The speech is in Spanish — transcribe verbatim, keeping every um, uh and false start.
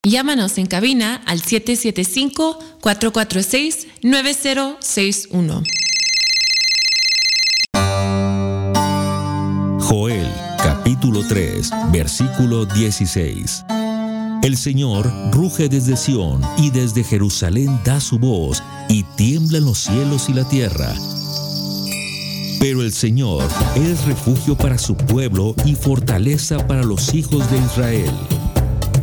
Llámanos en cabina al siete siete cinco, cuatro cuatro seis, nueve cero seis uno. Joel, capítulo tres, versículo dieciséis. El Señor ruge desde Sión y desde Jerusalén da su voz, y tiemblan los cielos y la tierra. Pero el Señor es refugio para su pueblo y fortaleza para los hijos de Israel.